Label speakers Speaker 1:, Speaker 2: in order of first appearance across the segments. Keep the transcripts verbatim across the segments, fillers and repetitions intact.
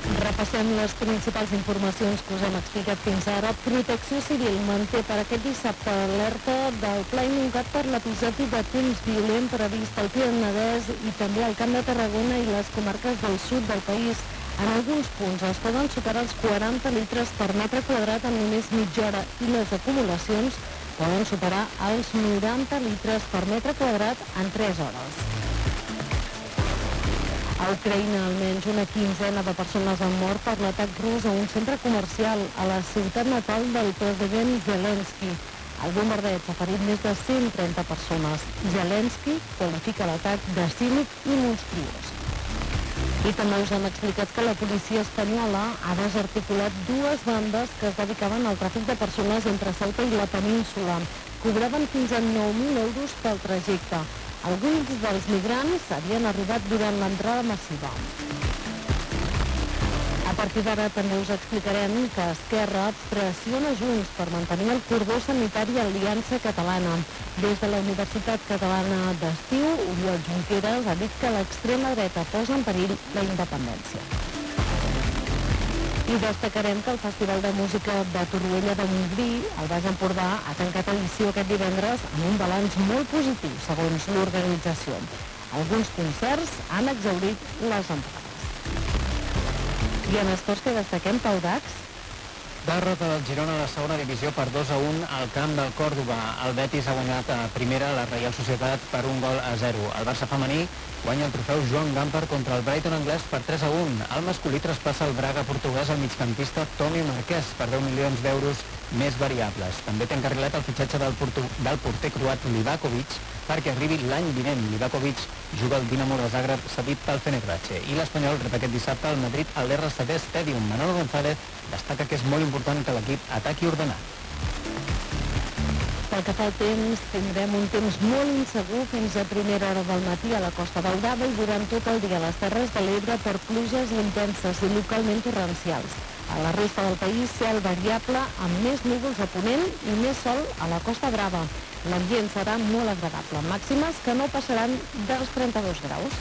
Speaker 1: Repassem les principals informacions que us hem explicat fins ara. Protecció Civil manté per aquest dissabte alerta del Pla inundat per l'episodi de temps violent previst al Penedès i també al Camp de Tarragona i les comarques del sud del país. En alguns punts es poden superar els quaranta litres per metre quadrat en només mitja hora i les acumulacions poden superar els noranta litres per metre quadrat en tres hores. A Ucraïna, almenys una quinzena de persones han mort per l'atac rus a un centre comercial a la ciutat natal del president Zelensky. El bombardeig ha ferit més de cent trenta persones. Zelensky qualifica l'atac de cínic i monstruós. I també us hem explicat que la policia espanyola ha desarticulat dues bandes que es dedicaven al tràfic de persones entre Ceuta i la península. Cobraven fins a nou mil euros pel trajecte. Alguns dels migrants havien arribat durant l'entrada massiva. A partir d'ara també us explicarem que Esquerra pressiona Junts per mantenir el cordó sanitari a Aliança Catalana. Des de la Universitat Catalana d'Estiu, Oriol Junqueras ha dit que l'extrema dreta posa en perill la independència. I destacarem que el Festival de Música de Torroella de Montgrí, al Baix Empordà, ha tancat edició aquest divendres amb un balanç molt positiu, segons l'organització. Alguns concerts han exhaurit les entrades. I en esports que destaquem, Pau Dax.
Speaker 2: Derrota del Girona a la segona divisió per dos a un al camp del Còrdova. El Betis ha guanyat a primera la Reial Societat per un gol a zero. El Barça femení guanya el trofeu Joan Gamper contra el Brighton anglès per tres a un. El masculí traspassa el Braga portuguès al migcampista Tomi Marquès per deu milions d'euros més variables. També té encarrilat el fitxatge del, portu... del porter croat Livakovic perquè arribi l'any vinent. Livakovic juga al Dinamo de Zagreb cedit pel Fenerbahce. I l'Espanyol rep aquest dissabte al Madrid al R C D Stadium. Manolo González destaca que és molt important que l'equip ataqui ordenat.
Speaker 1: Pel que fa al temps, tindrem un temps molt insegur fins a primera hora del matí a la Costa Daurada i durant tot el dia a les Terres de l'Ebre per pluges intenses i localment torrencials. A la resta del país, cel variable amb més núvols a ponent i més sol a la Costa Brava. L'ambient serà molt agradable, màximes que no passaran dels trenta-dos graus.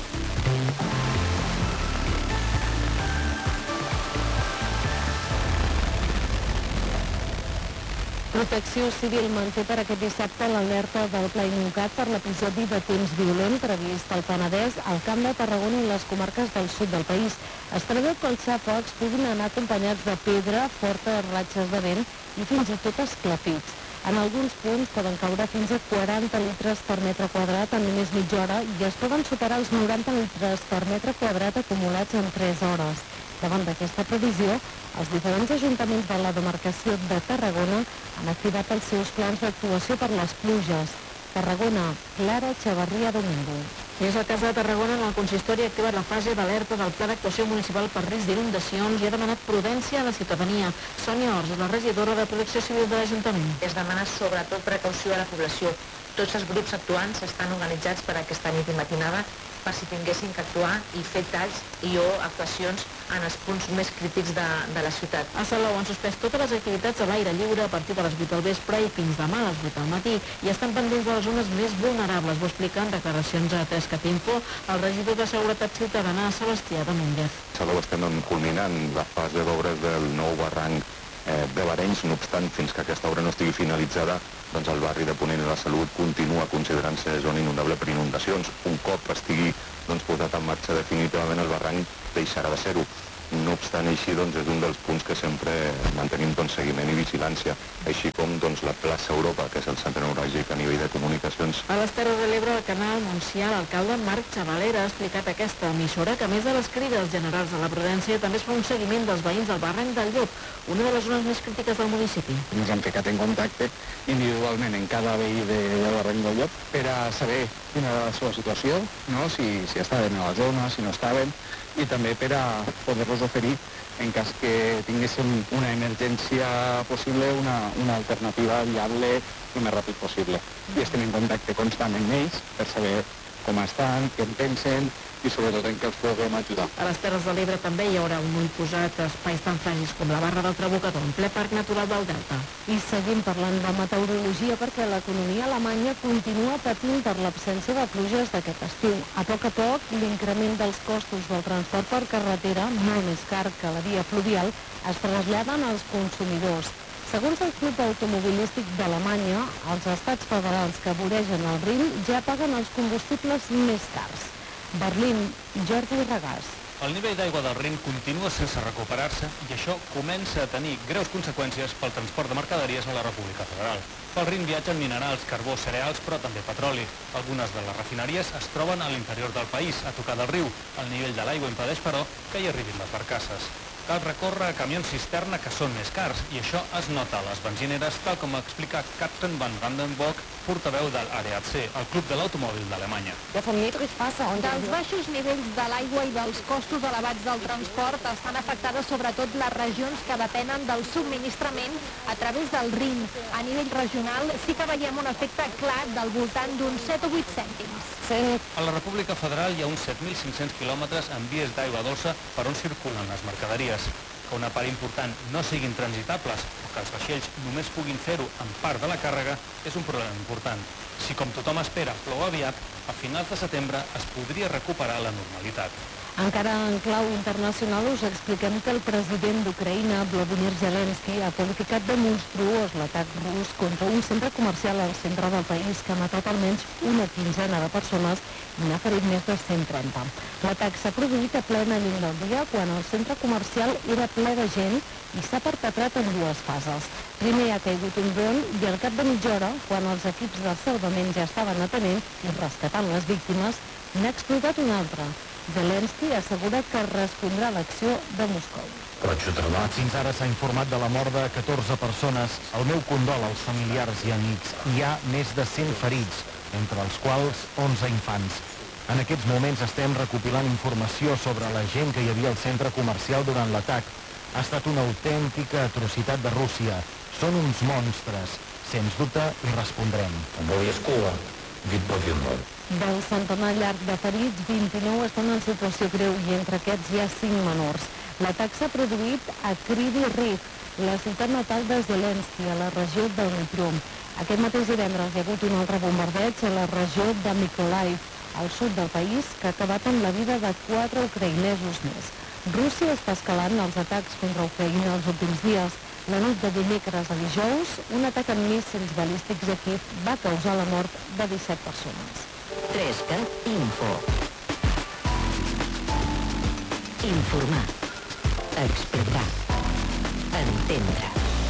Speaker 1: Protecció Civil manté per aquest dissabte l'alerta del Pla inundat per l'episodi de temps violent previst al Penedès, al Camp de Tarragona i les comarques del sud del país. Es preveu que els xàfecs puguin anar acompanyats de pedra, fortes ratxes de vent i fins i tot esclafits. En alguns punts poden caure fins a quaranta litres per metre quadrat en només mitja hora i es poden superar els noranta litres per metre quadrat acumulats en tres hores. Davant d'aquesta previsió, els diferents ajuntaments de la demarcació de Tarragona han activat els seus plans d'actuació per les pluges. Tarragona, Clara Echevarría Domingo.
Speaker 3: És el cas de Tarragona, en el consistori ha activat la fase d'alerta del Pla d'actuació municipal per risc d'inundacions i ha demanat prudència a la ciutadania. Sònia Ors és la regidora de Protecció Civil de l'Ajuntament.
Speaker 4: Es demana sobretot precaució a la població. Tots els grups actuants estan organitzats per aquesta nit i matinada per si tinguessin que actuar i fer talls i o actuacions en els punts més crítics de, de la ciutat.
Speaker 3: A Salou han suspès totes les activitats a l'aire lliure a partir de les vuit del vespre i fins demà a les vuit del matí i estan pendents de les zones més vulnerables. Ho explica en declaracions a Trescat Info el regidor de Seguretat Ciutadana, Sebastià de Múnguez.
Speaker 5: Salou estem culminant la fase d'obres del nou barranc eh, de l'Arenys, no obstant, fins que aquesta obra no estigui finalitzada, doncs el barri de Ponent i la Salut continua considerant-se zona inundable per inundacions. Un cop estigui doncs, posat en marxa definitivament el barranc deixarà de ser-ho. No obstant així, doncs, és un dels punts que sempre mantenim doncs, seguiment i vigilància, així com doncs, la plaça Europa, que és el centre neuràlgic a nivell de comunicacions.
Speaker 3: A les Terres de l'Ebre, al canal Montsià, l'alcalde Marc Xavalera ha explicat a aquesta emissora que, a més de les crides generals a la prudència, també es fa un seguiment dels veïns del barranc del Llop, una de les zones més crítiques del municipi.
Speaker 6: Ens hem ficat en contacte individualment en cada veí de, del barranc del Llop per a saber quina era la seva situació, no? si, si estaven a la zona, si no estaven, i també per a poder-los oferir, en cas que tinguéssim una emergència possible, una, una alternativa viable el més ràpid possible. I estem en contacte constant amb ells per saber com estan, què en pensen, i sobretot en què els puguem ajudar.
Speaker 3: A les Terres de l'Ebre també hi haurà un ull posat a espais tan fràgils com la Barra del Trabucador, en ple Parc Natural del Delta.
Speaker 1: I seguim parlant de meteorologia perquè l'economia alemanya continua patint per l'absència de pluges d'aquest estiu. A poc a poc, l'increment dels costos del transport per carretera, molt més car que la via fluvial, es traslladen als consumidors. Segons el Club Automobilístic d'Alemanya, els estats federals que voregen el Rin ja paguen els combustibles més cars. Berlín, Jordi Regàs.
Speaker 7: El nivell d'aigua del Rin continua sense recuperar-se i això comença a tenir greus conseqüències pel transport de mercaderies a la República Federal. Pel Rin viatgen minerals, carbó, cereals, però també petroli. Algunes de les refineries es troben a l'interior del país, a tocar del riu. El nivell de l'aigua impedeix, però, que hi arribin les barcasses. Cal recórrer a camions cisterna que són més cars i això es nota a les benzineres, tal com explica Captain Van Vandenbroek, portaveu del A D A C, el Club de l'Automòbil d'Alemanya.
Speaker 8: Dels baixos nivells de l'aigua i dels costos elevats del transport estan afectades sobretot les regions que depenen del subministrament a través del Rin. A nivell regional sí que veiem un efecte clar del voltant d'uns set o vuit cèntims.
Speaker 7: A la República Federal hi ha uns set mil cinc-cents quilòmetres en vies d'aigua dolça per on circulen les mercaderies. Que una part important no siguin transitables o que els vaixells només puguin fer-ho amb part de la càrrega és un problema important. Si, com tothom espera, plou aviat, a finals de setembre es podria recuperar la normalitat.
Speaker 1: Encara en clau internacional us expliquem que el president d'Ucraïna, Volodymyr Zelensky, ha qualificat de monstruós l'atac rus contra un centre comercial al centre del país que ha matat almenys una quinzena de persones i n'ha ferit més de cent trenta. L'atac s'ha produït a plena llum del dia quan el centre comercial era ple de gent i s'ha perpetrat en dues fases. Primer ha caigut un dron i al cap de mitja hora, quan els equips de salvament ja estaven atenent i rescatant les víctimes, n'ha explotat un altre. Zelensky assegura que respondrà a l'acció de Moscou.
Speaker 9: Fins ara s'ha informat de la mort de catorze persones. El meu condol als familiars i amics. Hi ha més de cent ferits, entre els quals onze infants. En aquests moments estem recopilant informació sobre la gent que hi havia al centre comercial durant l'atac. Ha estat una autèntica atrocitat de Rússia. Són uns monstres. Sens dubte hi respondrem.
Speaker 1: Del centenar llarg de ferits, vint-i-nou estan en situació greu i entre aquests hi ha cinc menors. L'atac s'ha produït a Kryvyi Rih, la ciutat natal de Zelensky, a la regió del Dnipro. Aquest mateix divendres hi ha hagut un altre bombardeig a la regió de Mykolaiv, al sud del país, que ha acabat amb la vida de quatre ucraïnesos més. Rússia està escalant els atacs contra Ucraïna els últims dies. La nit de dimecres a dijous, un atac amb míssils balístics a Kiev va causar la mort de disset persones.
Speaker 10: Trescat Info. Informar. Explicar. Entendre.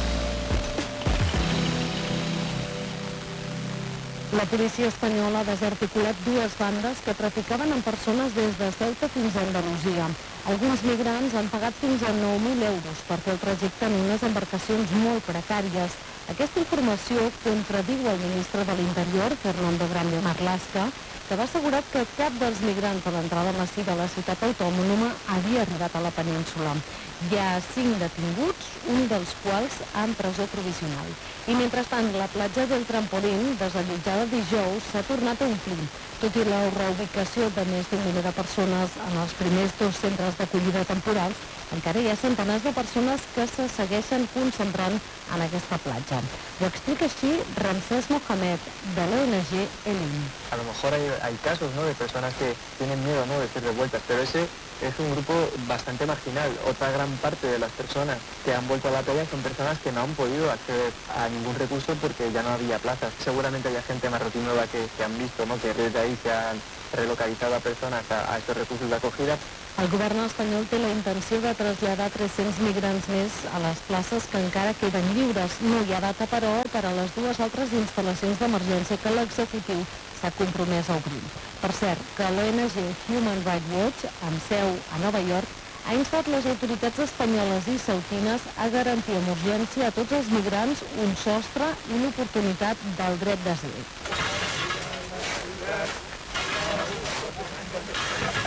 Speaker 1: La policia espanyola ha desarticulat dues bandes que traficaven amb persones des de Ceuta fins a Andalusia. Alguns migrants han pagat fins a nou mil euros per fer el trajecte en unes embarcacions molt precàries. Aquesta informació contradiu el ministre de l'Interior, Fernando Grande Marlaska, que va assegurar que cap dels migrants a l'entrada en la si de la ciutat autònoma havia arribat a la península. Hi ha cinc detinguts, un dels quals en presó provisional. I mentrestant, la platja del Trampolín, desallotjada dijous, s'ha tornat a omplir. Tot i la reubicació de més d'un miler de persones en els primers dos centres d'acollida temporals, encara hi ha centenars de persones que se segueixen concentrant en aquesta platja. Ho explica així Ramsés Mohamed, de l'O N G Elim.
Speaker 11: A lo mejor hay, hay casos, ¿no?, de personas que tienen miedo, ¿no?, de ser devueltas, pero ese es un grupo bastante marginal. Otra gran parte de las personas que han vuelto a la playa son personas que no han podido acceder a ningún recurso porque ya no había plazas. Seguramente haya gente marroquí nueva que, que han visto, ¿no?, que desde ahí se han relocalizado a personas a, a estos recursos de acogida.
Speaker 1: El govern espanyol té la intenció de traslladar tres-cents migrants més a les places que encara queden lliures. No hi ha data, però, per a les dues altres instal·lacions d'emergència que l'executiu s'ha compromès a obrir. Per cert, que l'O N G Human Rights Watch, amb seu a Nova York, ha instat les autoritats espanyoles i ceutines a garantir amb urgència a tots els migrants un sostre i l'oportunitat del dret d'asil.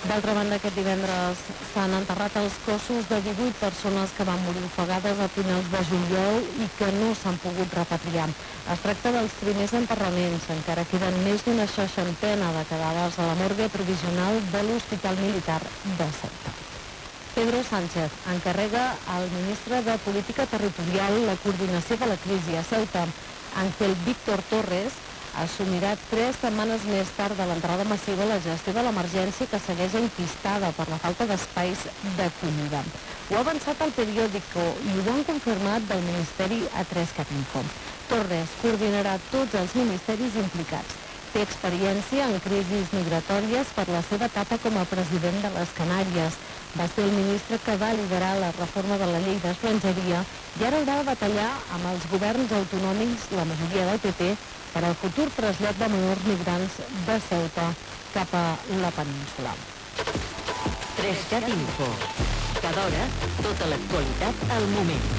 Speaker 1: D'altra banda, aquest divendres s'han enterrat els cossos de divuit persones que van morir ofegades a finals de juliol i que no s'han pogut repatriar. Es tracta dels primers enterraments. Encara queden més d'una seixantena de cadàvers a la morgue provisional de l'Hospital Militar de Ceuta. Pedro Sánchez encarrega al ministre de Política Territorial la coordinació de la crisi a Ceuta. Ángel Víctor Torres assumirà tres setmanes més tard de l'entrada massiva a la gestió de l'emergència que segueix enquistada per la falta d'espais d'acollida. Ho ha avançat el periòdico i ho han confirmat del Ministeri a tres cat info. Torres coordinarà tots els ministeris implicats. Té experiència en crisis migratòries per la seva etapa com a president de les Canàries. Va ser el ministre que va liderar la reforma de la llei d'estrangeria i ara haurà de batallar amb els governs autonòmics, la majoria del P P, per al futur trasllat de menors migrants de Ceuta cap a la península.
Speaker 10: tres cat info. Cada hora, tota l'actualitat al moment.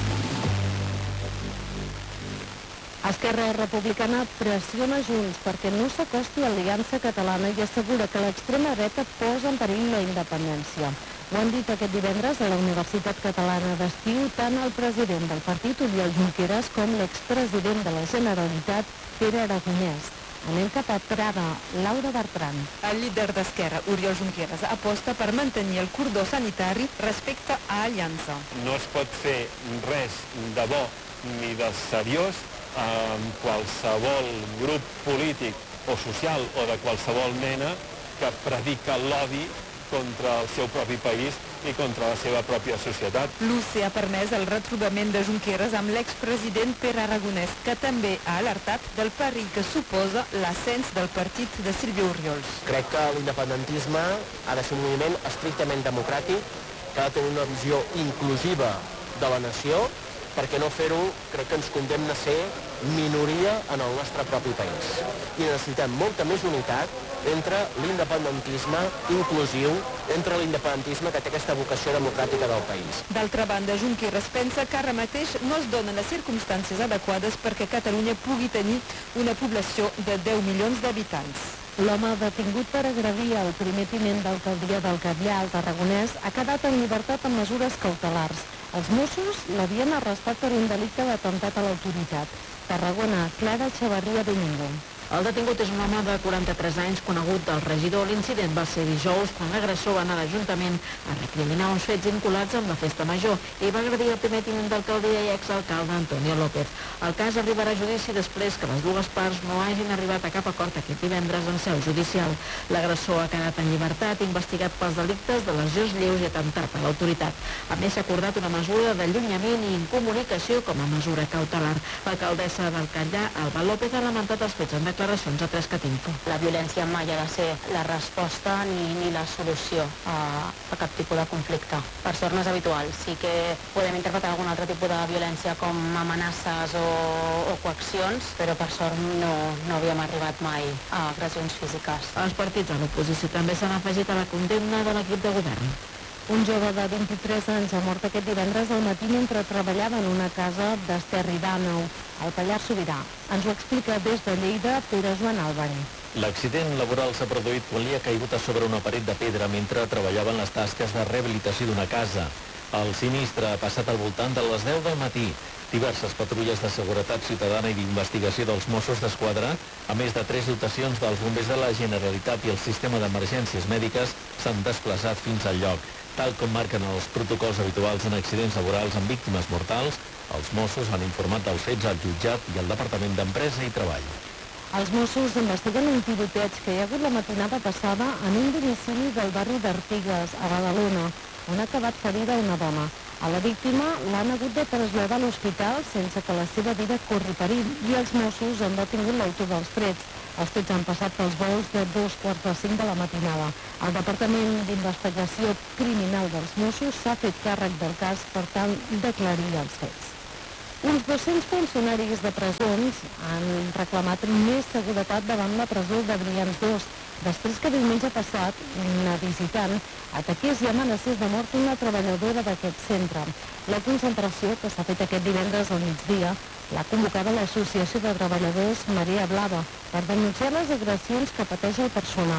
Speaker 1: Esquerra Republicana pressiona Junts perquè no s'acosti a l'Aliança Catalana i assegura que l'extrema dreta posa en perill la independència. Ho han dit aquest divendres a la Universitat Catalana d'Estiu tant el president del partit, Oriol Junqueras, com l'expresident de la Generalitat, Pere Aragonès. Anem cap a Prada. Laura Bertran.
Speaker 12: El líder d'Esquerra, Oriol Junqueras, aposta per mantenir el cordó sanitari respecte a Aliança.
Speaker 13: No es pot fer res de bo ni de seriós amb qualsevol grup polític o social o de qualsevol mena que predica l'odi contra el seu propi país i contra la seva pròpia societat.
Speaker 12: L'U C ha permès el retrobament de Junqueras amb l'expresident Pere Aragonès, que també ha alertat del perill que suposa l'ascens del partit de Sílvia Orriols.
Speaker 14: Crec que l'independentisme ha de ser un moviment estrictament democràtic, que ha de tenir una visió inclusiva de la nació, perquè no fer-ho crec que ens condemna a ser minoria en el nostre propi país. I necessitem molta més unitat entre l'independentisme inclusiu, entre l'independentisme que té aquesta vocació democràtica del país.
Speaker 12: D'altra banda, Junqueras pensa que ara mateix no es donen les circumstàncies adequades perquè Catalunya pugui tenir una població de deu milions d'habitants.
Speaker 1: L'home detingut per agredir el primer tinent d'alcaldia del Catllar, el tarragonès, ha quedat en llibertat amb mesures cautelars. Els Mossos l'havien arrestat per un delicte d'atemptat a l'autoritat. Tarragona, Clara Echevarría Domingo.
Speaker 3: El detingut és un home de quaranta-tres anys, conegut del regidor. L'incident va ser dijous, quan l'agressor va anar a l'Ajuntament a recriminar uns fets vinculats amb la festa major i va agredir el primer tinent d'alcaldia i exalcalde Antonio López. El cas arribarà a judici després que les dues parts no hagin arribat a cap acord aquest divendres en seu judicial. L'agressor ha quedat en llibertat, investigat pels delictes de lesions lleus i atemptat a l'autoritat. A més, s'ha acordat una mesura d'allunyament i incomunicació com a mesura cautelar. L'alcaldessa del Catllar, Alba López, ha lamentat els fets en declaracions a tres cat info.
Speaker 15: La violència mai ha de ser la resposta ni, ni la solució a, a cap tipus de conflicte. Per sort no és habitual. Sí que podem interpretar algun altre tipus de violència com amenaces o, o coaccions, però per sort no, no havíem arribat mai a agressions físiques.
Speaker 3: Els partits de l'oposició també s'han afegit a la condemna de l'equip de govern.
Speaker 1: Un jove de vint-i-tres anys ha mort aquest divendres al matí mentre treballava en una casa d'Esterri d'Àneu, al Pallars Sobirà. Ens ho explica des de Lleida Pere Joan Álvarez.
Speaker 16: L'accident laboral s'ha produït quan li ha caigut a sobre una paret de pedra mentre treballava en les tasques de rehabilitació d'una casa. El sinistre ha passat al voltant de les deu del matí. Diverses patrulles de seguretat ciutadana i d'investigació dels Mossos d'Esquadra, a més de tres dotacions dels bombers de la Generalitat i el sistema d'emergències mèdiques, s'han desplaçat fins al lloc. Tal com marquen els protocols habituals en accidents laborals amb víctimes mortals, els Mossos han informat dels fets al jutjat i al Departament d'Empresa i Treball.
Speaker 1: Els Mossos investiguen un tiroteig que hi ha hagut la matinada passada en un domicili del barri d'Artigues, a Badalona, on ha acabat ferida una dona. A la víctima l'han hagut de traslladar a l'hospital sense que la seva vida corri perill i els Mossos han detingut l'autor dels trets. Els fets han passat pels vols de dos quarts de cinc de la matinada. El Departament d'Investigació Criminal dels Mossos s'ha fet càrrec del cas per tal d'aclarir els fets. Uns dos-cents funcionaris de presons han reclamat més seguretat davant la presó de Brians dos, després que diumenge passat una visitant ataqués i amenacés de mort una treballadora d'aquest centre. La concentració, que s'ha fet aquest divendres al migdia, l'ha convocada l'Associació de Treballadors Marea Blava per denunciar les agressions que pateix el personal.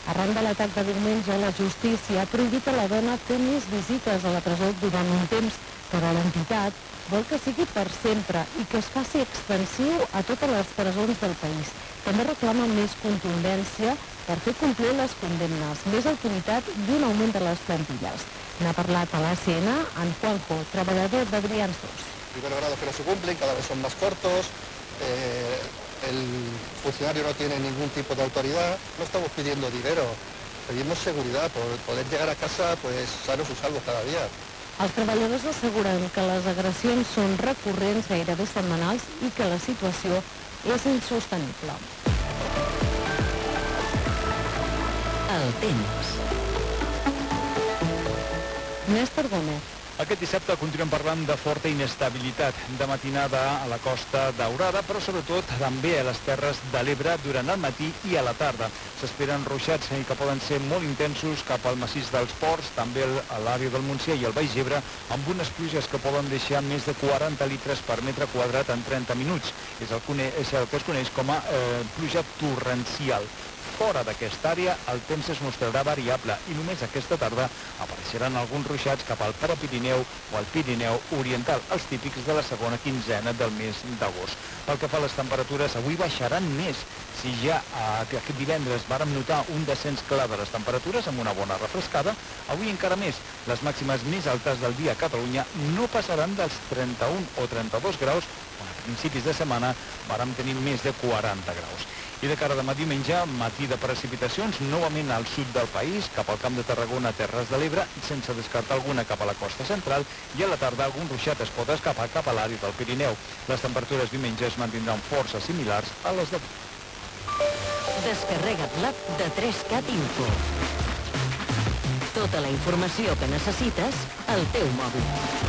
Speaker 1: Arran de l'atac de diumenge, la justícia ha prohibit a la dona fer més visites a la presó durant un temps, però l'entitat vol que sigui per sempre i que es faci extensiu a totes les presons del país. També reclama més contundència per fer complir les condemnes, més autoritat i un augment de les plantilles. N'ha parlat a l'A C N en Juanjo, treballador de Brians dos.
Speaker 17: Primeros grados que no se cumplen, cada vez son más cortos, eh, el funcionario no tiene ningún tipo de autoridad. No estamos pidiendo dinero, pedimos seguridad, por poder llegar a casa pues sanos y salvos cada día.
Speaker 1: Els treballadors asseguren que les agressions són recurrents, gairebé setmanals, i que la situació és insostenible.
Speaker 10: El temps.
Speaker 1: Néstor Gómez.
Speaker 18: Aquest dissabte continuem parlant de forta inestabilitat, de matinada a la Costa Daurada, però sobretot també a les Terres de l'Ebre durant el matí i a la tarda. S'esperen ruixats que poden ser molt intensos cap al massís dels Ports, també a l'àrea del Montsià i el Baix Ebre, amb unes pluges que poden deixar més de quaranta litres per metre quadrat en trenta minuts. És el, és el que es coneix com a eh, pluja torrencial. Fora d'aquesta àrea, el temps es mostrarà variable i només aquesta tarda apareixeran alguns ruixats cap al Prepirineu o al Pirineu Oriental, els típics de la segona quinzena del mes d'agost. Pel que fa a les temperatures, avui baixaran més. Si ja eh, aquest divendres vàrem notar un descens clar de les temperatures amb una bona refrescada, avui encara més. Les màximes més altes del dia a Catalunya no passaran dels trenta-un o trenta-dos graus, quan a principis de setmana vàrem tenir més de quaranta graus. I de cara a demà diumenge, matí de precipitacions, novament al sud del país, cap al Camp de Tarragona, Terres de l'Ebre, sense descartar alguna cap a la costa central, i a la tarda algun ruixat es pot escapar cap a l'àrea del Pirineu. Les temperatures diumenge es mantindran força similars a les d'avui.
Speaker 10: Descarrega't l'app de tres cat Info. Tota la informació que necessites al teu mòbil.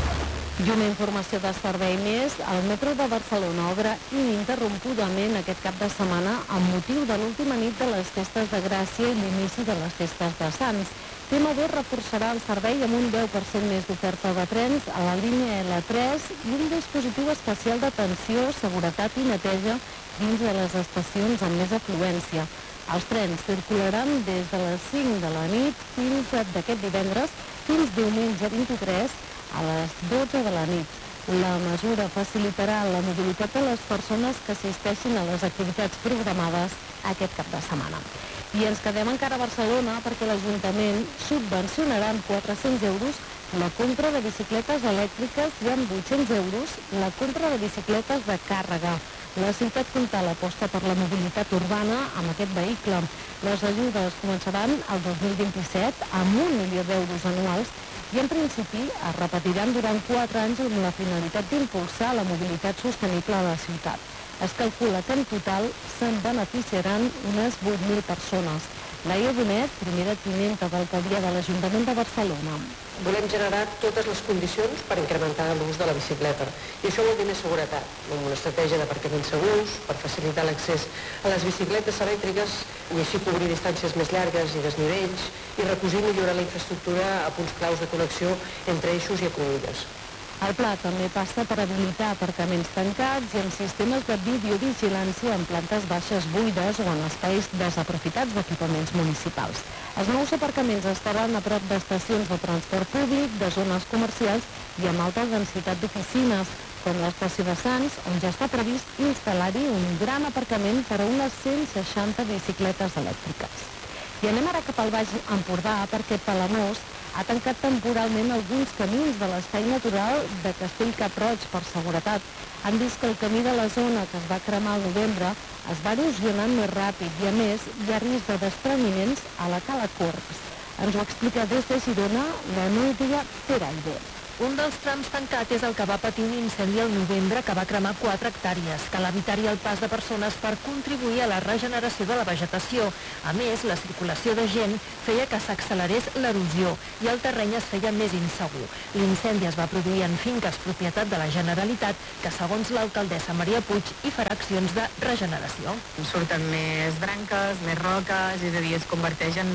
Speaker 1: I una informació de servei més, el metro de Barcelona obre ininterrompudament aquest cap de setmana amb motiu de l'última nit de les festes de Gràcia i l'inici de les festes de Sants. T M B reforçarà el servei amb un deu per cent més d'oferta de trens a la línia L tres i un dispositiu especial d'atenció, seguretat i neteja dins de les estacions amb més afluència. Els trens circularan des de les cinc de la nit fins d'aquest divendres fins diumenge vint-i-tres a les dotze de la nit. La mesura facilitarà la mobilitat de les persones que assisteixin a les activitats programades aquest cap de setmana. I ens quedem encara a Barcelona perquè l'Ajuntament subvencionarà amb quatre-cents euros la compra de bicicletes elèctriques i amb vuit-cents euros la compra de bicicletes de càrrega. La ciutat comtal aposta per la mobilitat urbana amb aquest vehicle. Les ajudes començaran el dos mil vint-i-set amb un milió d'euros anuals i en principi es repetiran durant quatre anys amb la finalitat d'impulsar la mobilitat sostenible a la ciutat. Es calcula que en total se'n beneficiaran unes vuit mil persones. Laia Bonet, primera tinenta d'alcaldia de l'Ajuntament de Barcelona.
Speaker 19: Volem generar totes les condicions per incrementar l'ús de la bicicleta. I això vol dir més seguretat, amb una estratègia d'aparcaments segurs, per facilitar l'accés a les bicicletes elèctriques i així cobrir distàncies més llargues i desnivells i recosir i millorar la infraestructura a punts claus de connexió entre eixos i cruïlles.
Speaker 1: El pla també passa per habilitar aparcaments tancats i amb sistemes de videovigilància en plantes baixes buides o en espais desaprofitats d'equipaments municipals. Els nous aparcaments estaran a prop d'estacions de transport públic, de zones comercials i amb alta densitat d'oficines, com l'estació de Sants, on ja està previst instal·lar-hi un gran aparcament per a unes cent seixanta bicicletes elèctriques. I anem ara cap al Baix Empordà perquè Palamós ha tancat temporalment alguns camins de l'espai natural de Castell-Cap-roig per seguretat. Han vist que el camí de la zona que es va cremar al novembre es va erosionant més ràpid i, a més, hi ha risc de despreniments a la Cala Corps. Ens ho explica des de Girona la Núria Peraide.
Speaker 8: Un dels trams tancat és el que va patir un incendi al novembre que va cremar quatre hectàrees. Cal evitar-hi el pas de persones per contribuir a la regeneració de la vegetació. A més, la circulació de gent feia que s'accelerés l'erosió i el terreny es feia més insegur. L'incendi es va produir en finques propietat de la Generalitat, que segons l'alcaldessa Maria Puig hi farà accions de regeneració.
Speaker 20: Surten més branques, més roques, és a dir, es converteix en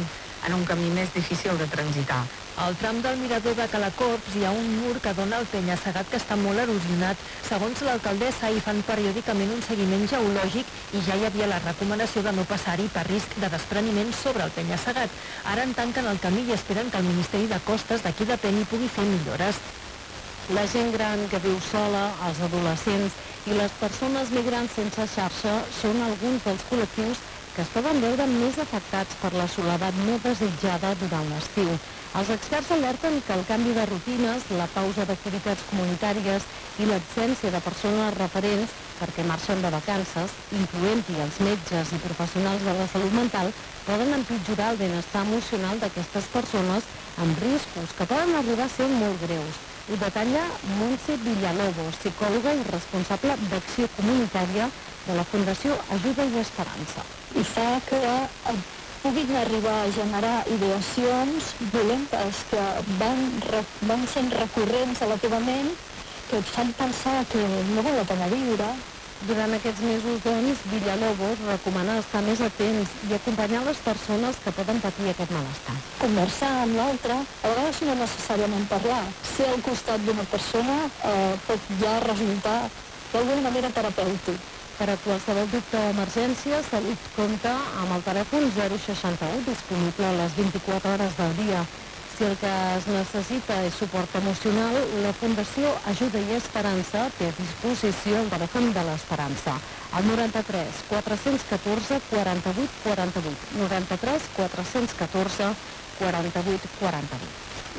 Speaker 4: en un camí més difícil de transitar.
Speaker 12: Al tram del mirador de Calacorps hi ha un mur que dona al penya-segat que està molt erosionat. Segons l'alcaldessa, hi fan periòdicament un seguiment geològic i ja hi havia la recomanació de no passar-hi per risc de despreniment sobre el penya-segat. Ara en tanquen el camí i esperen que el Ministeri de Costes d'aquí depèn hi pugui fer millores.
Speaker 1: La gent gran que viu sola, els adolescents i les persones migrants sense xarxa són alguns dels col·lectius que es poden veure més afectats per la soledat no desitjada durant l'estiu. Els experts alerten que el canvi de rutines, la pausa d'activitats comunitàries i l'absència de persones referents perquè marxen de vacances, incloent-hi els metges i professionals de la salut mental, poden empitjorar el benestar emocional d'aquestes persones amb riscos que poden arribar a ser molt greus. Ho detalla Montse Villalobos, psicòloga i responsable d'acció comunitària de la Fundació Ajuda i Esperança.
Speaker 20: I fa que puguin arribar a generar ideacions violentes que van, van sent recurrents a la teva ment, que et fan pensar que no val la pena viure.
Speaker 1: Durant aquests mesos, doncs, Villalobos recomana estar més atents i acompanyar les persones que poden patir aquest malestar.
Speaker 20: Conversar amb l'altre, a vegades no necessàriament parlar. Ser al costat d'una persona eh, pot ja resultar d'alguna manera terapèutic.
Speaker 1: Per a qualsevol dubte o emergència, Salut compta amb el telèfon zero seixanta u, disponible a les vint-i-quatre hores del dia. Si el que es necessita és suport emocional, la Fundació Ajuda i Esperança té a disposició el telèfon de l'Esperança, el noranta-tres quatre-cents catorze quaranta-vuit quaranta-vuit, noranta-tres quatre-cents catorze quaranta-vuit quaranta-vuit.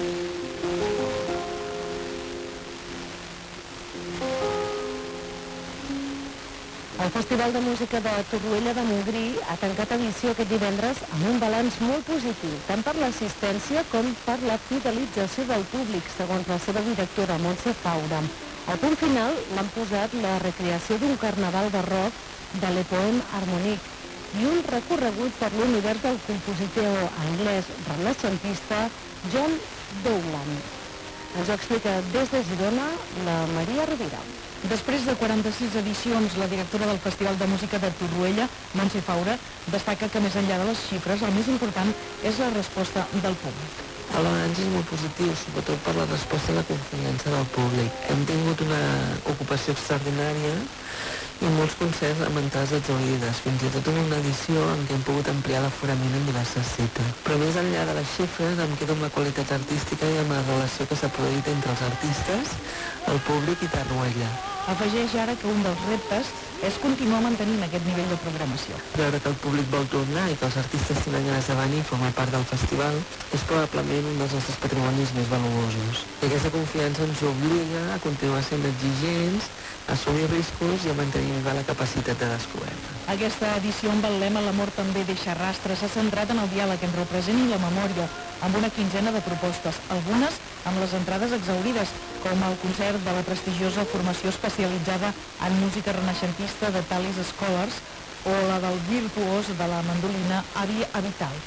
Speaker 1: El Festival de Música de Torroella de Montgrí ha tancat edició aquest divendres amb un balanç molt positiu, tant per l'assistència com per la fidelització del públic, segons la seva directora, Montse Faura. Al punt final l'han posat la recreació d'un carnaval barroc de l'Epoem Harmonique i un recorregut per l'univers del compositor anglès renaixentista John Dowland. Ens ho explica des de Girona la Maria Rovira.
Speaker 12: Després de quaranta-sis edicions, la directora del Festival de Música de Torroella, Montse Faura, destaca que més enllà de les xifres, el més important és la resposta del públic.
Speaker 21: El balanç és molt positiu, sobretot per la resposta i la confiança del públic. Hem tingut una ocupació extraordinària i molts concerts amb entrades exaurides, fins i tot en una edició en què hem pogut ampliar l'aforament en diverses cites. Però més enllà de les xifres, em quedo amb la qualitat artística i amb la relació que s'ha produït entre els artistes, el públic i Torroella.
Speaker 12: Afegeix ara que un dels reptes és continuar mantenint aquest nivell de programació.
Speaker 21: Veure que el públic vol tornar i que els artistes tenen ganes de venir i formar part del festival és probablement un dels nostres patrimonis més valuosos. I aquesta confiança ens obliga a continuar sent exigents, a assumir riscos i a mantenir viva la capacitat de descoberta.
Speaker 12: Aquesta edició amb el lema L'amor també deixa rastre s'ha centrat en el diàleg entre el present i la memòria, amb una quinzena de propostes, algunes amb les entrades exaurides, com el concert de la prestigiosa formació especialitzada en música renaixentista de Talis Scholars o la del virtuós de la mandolina Avi Avital.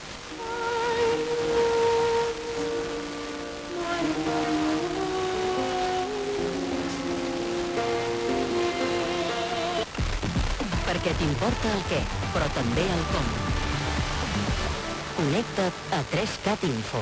Speaker 10: Perquè t'importa el què, però també el com. Connecta't a tres cat Info.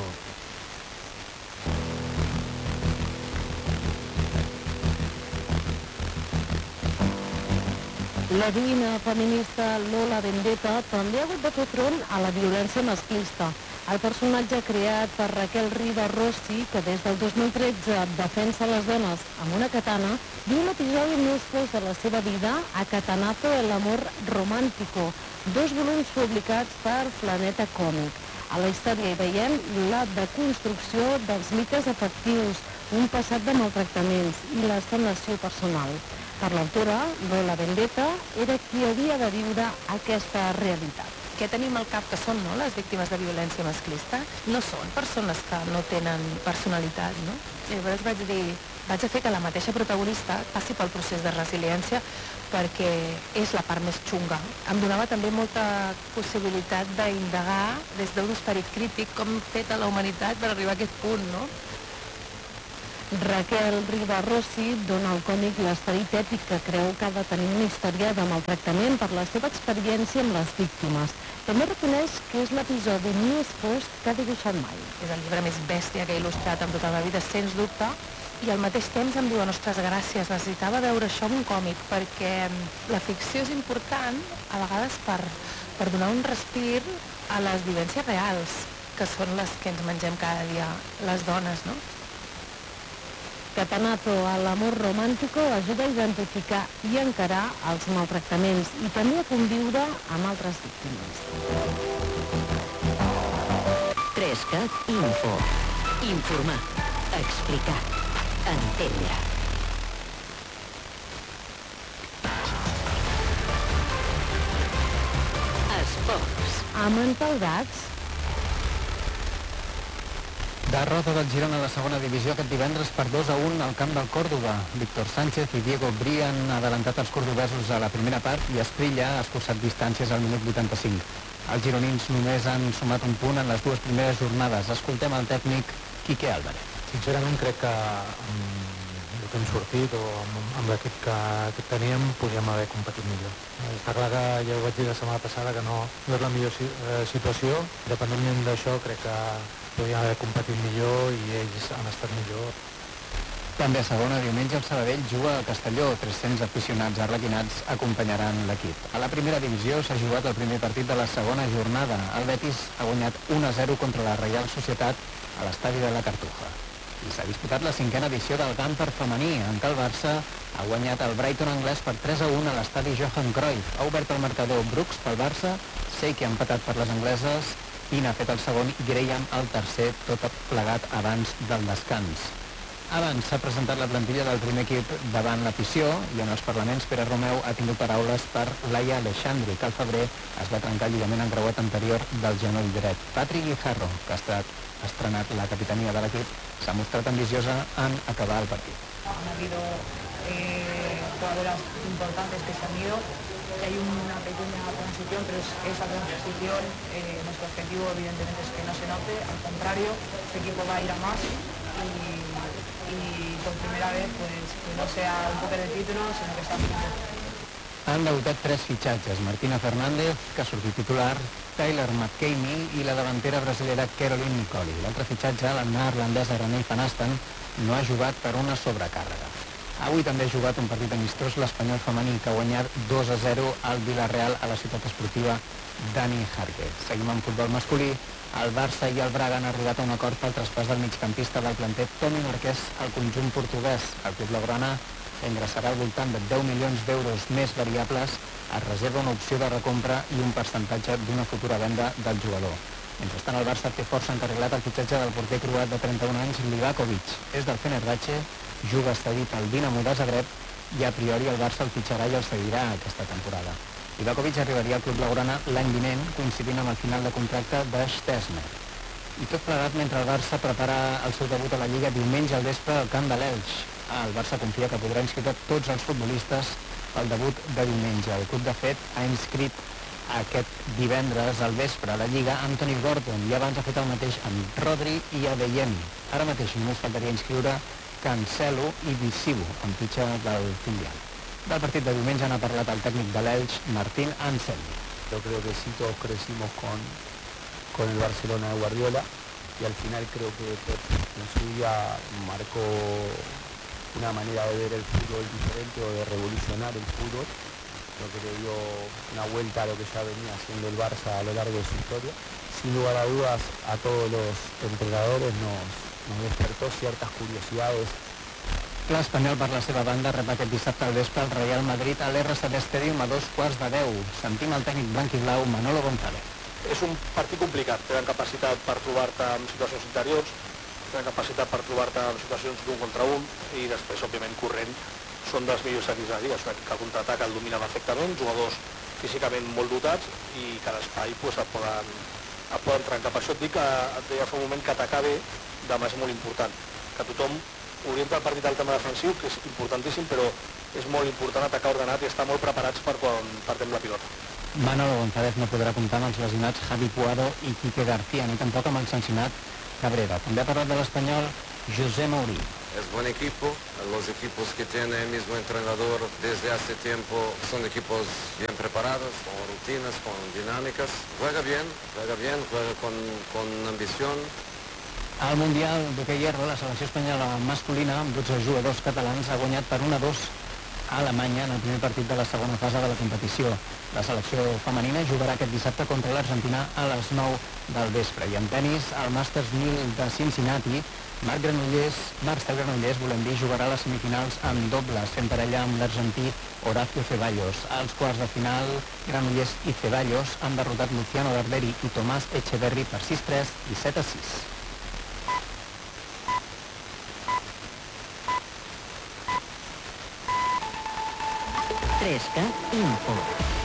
Speaker 1: La lluina feminista Lola Vendetta també ha hagut de fer front a la violència masclista. El personatge creat per Raquel Riba Rossi, que des del dos mil tretze defensa les dones amb una katana, viu l'episodi més fos de la seva vida a Katanazo el amor romántico, dos volums publicats per Planeta Còmic. A la història hi veiem la deconstrucció dels mites afectius, un passat de maltractaments i la sanació personal. Per l'autora, Lola Vendetta era qui havia de viure aquesta realitat.
Speaker 4: Què tenim al cap que són, no?, les víctimes de violència masclista? No són persones que no tenen personalitat, no? I llavors vaig dir, vaig a fer que la mateixa protagonista passi pel procés de resiliència perquè és la part més xunga. Em donava també molta possibilitat d'indagar des d'un esperit crític com hem fet a la humanitat per arribar a aquest punt, no?
Speaker 1: Raquel Riba-Rossi dona al còmic l'esperit èpic que creu que ha de tenir una història de maltractament per la seva experiència amb les víctimes. També reconeix que és l'episodi més fosc que ha dibuixat mai.
Speaker 2: És el llibre més bèstia que he il·lustrat en tota la vida, sens dubte, i al mateix temps em diuen, ostres, gràcies, necessitava veure això en un còmic, perquè la ficció és important, a vegades per, per donar un respir a les vivències reals, que són les que ens mengem cada dia les dones, no?
Speaker 1: Catanazo a l'amor romàntico ajuda a identificar i encarar els maltractaments i també a conviure amb altres víctimes.
Speaker 10: Trescat Info. Informar. Explicar. Entendre. Esports.
Speaker 1: Amanteldats.
Speaker 22: Derrota del Girona a la segona divisió aquest divendres per dos a un al camp del Còrdova. Víctor Sánchez i Diego Bri han adelantat els cordobesos a la primera part i Esprilla ha escurçat distàncies al minut vuitanta-cinc. Els gironins només han sumat un punt en les dues primeres jornades. Escoltem el tècnic Quique Álvarez.
Speaker 23: Sincerament crec que amb el que hem sortit o amb, amb l'equip que, que teníem podíem haver competit millor. Està clar que ja ho vaig dir la setmana passada que no, no és la millor si, eh, situació. Dependentment d'això crec que podien haver competit millor i ells han estat millor.
Speaker 22: També a segona, diumenge el Sabadell juga a Castelló. tres-cents aficionats arlequinats acompanyaran l'equip. A la primera divisió s'ha jugat el primer partit de la segona jornada. El Betis ha guanyat un a zero contra la Reial Societat a l'estadi de la Cartuja. I s'ha disputat la cinquena edició del Gamper femení, en què el Barça ha guanyat el Brighton anglès per tres a un a l'estadi Johan Cruyff. Ha obert el marcador Brooks pel Barça, Seiki ha empatat per les angleses, Pina ha fet el segon i Graham el tercer, tot plegat abans del descans. Abans s'ha presentat la plantilla del primer equip davant l'afició i en els parlaments Pere Romeu ha tingut paraules per Laia Alexandri, que al febrer es va trencar el lligament encreuat anterior del genoll dret. Patrick Guijarro, que ha estat estrenat la capitania de l'equip, s'ha mostrat ambiciosa en acabar el partit.
Speaker 24: Han habido eh, jugadoras importantes que se han ido. Hay una pequeña transición, pero es, esa transición, eh, nuestro objetivo evidentemente es que no se note, al contrario, este equipo va a ir a más y, y por primera vez pues que no sea un poco de título, sino que sea un poco.
Speaker 22: Han debutat tres fitxatges, Martina Fernández, que ha sortit titular, Tyler McCamey i la davantera brasilera Caroline Nicoli. L'altre fitxatge, la neerlandesa Renee Van Asten, no ha jugat per una sobrecàrrega. Avui també ha jugat un partit amistós l'Espanyol femení, que ha guanyat dos a zero al Villarreal a la ciutat esportiva Dani Jarque. Seguim amb futbol masculí. El Barça i el Braga han arribat a un acord pel traspàs del migcampista del planter Toni Marquès al conjunt portuguès. El club blaugrana ingressarà al voltant de deu milions d'euros més variables, es reserva una opció de recompra i un percentatge d'una futura venda del jugador. Mentrestant, el Barça té força encarrilat el fitxatge del porter croat de trenta-un anys, Livakovic. És del Fenerbahçe, juga cedit al Dinamo de Zagreb i a priori el Barça el fitxarà i el seguirà aquesta temporada. Livakovic arribaria al club blaugrana l'any vinent, coincidint amb el final de contracte de Stesner. I tot plegat mentre el Barça prepara el seu debut a la Lliga diumenge al vespre al camp de l'Elx. El Barça confia que podrà inscriure tots els futbolistes pel debut de diumenge. El club, de fet, ha inscrit aquest divendres al vespre a la Lliga Anthony Gordon i abans ha fet el mateix amb Rodri i Adeyemi. Ara mateix només faltaria inscriure Cancelo i Visiu, amb fitxa del filial. Del partit de diumenge n'ha parlat el tècnic de l'Elx, Martín Anselmi.
Speaker 25: Yo creo que sí, todos crecimos con, con el Barcelona de Guardiola y al final creo que Pep en su día marcó una manera de ver el fútbol diferente o de revolucionar el fútbol. Creo que le dio una vuelta a lo que ya venía haciendo el Barça a lo largo de su historia. Sin lugar a dudas, a todos los entrenadores nos, nos despertó ciertas curiosidades.
Speaker 22: L'Espanyol, per la seva banda, rep aquest dissabte al vespre el Real Madrid a l'R S D Stadium a dos quarts de deu. Sentim el tècnic blanc-i-blau Manolo González.
Speaker 26: És un partit complicat, tenen capacitat per trobar-te en situacions interiors, tenen capacitat per trobar-te en situacions d'un contra un i després, òbviament, corrent són dels millors equips de la Lliga, és un equip que contraataca el domina perfectament, jugadors físicament molt dotats i cada espai pues, et, poden, et poden trencar. Per això et dic que et deia fa un moment que atacar bé demà és molt important, que tothom orienta el partit al tema defensiu, que és importantíssim, però és molt important atacar ordenat i estar molt preparats per quan partem la pilota.
Speaker 22: Manolo González no podrà comptar amb els lesionats Javi Puado i Quique García, ni tampoc amb el sancionat Cabrera. També ha parlat de l'Espanyol José Mourinho.
Speaker 5: es buen equipo. Los equipos que tiene el mismo entrenador desde hace tiempo son equipos bien preparados, con rutinas, con dinámicas. Juega bien, juega bien, juega con, con ambición.
Speaker 22: Al Mundial d'hoquei herba, la selecció espanyola masculina, amb dotze jugadors catalans, ha guanyat per un a dos a Alemanya en el primer partit de la segona fase de la competició. La selecció femenina jugarà aquest dissabte contra l'Argentina a les nou del vespre. I en tenis, al Masters mil de Cincinnati, Marc Granollers, Marcel Granollers, volem dir, jugarà a les semifinals en dobles, fent parella amb l'argentí Horacio Ceballos. Als quarts de final, Granollers i Ceballos han derrotat Luciano Darderi i Tomàs Echeverri per sis tres i set a sis.
Speaker 10: tres K Info.